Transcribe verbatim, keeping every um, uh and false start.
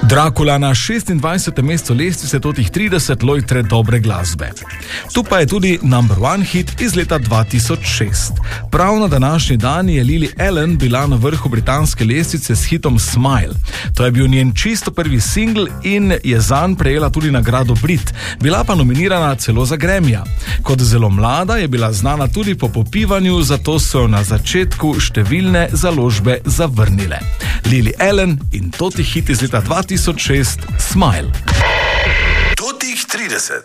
Dracula na šestindvajsetem mestu lestvice totih trideset lojtre dobre glasbe. Tu pa je tudi number one hit iz leta dva tisoč šest. Prav na današnji dan je Lily Allen bila na vrhu britanske lestvice s hitom Smile. To je bil njen čisto prvi singl in je zanj prejela tudi nagrado Brit. Bila pa nominirana celo za Grammyja. Kot zelo mlada je bila znana tudi po popivanju, zato so na začetku številne založbe zavrnile. Lily Allen in toti hit iz leta dva tisoč šest Smile. Totih trideset.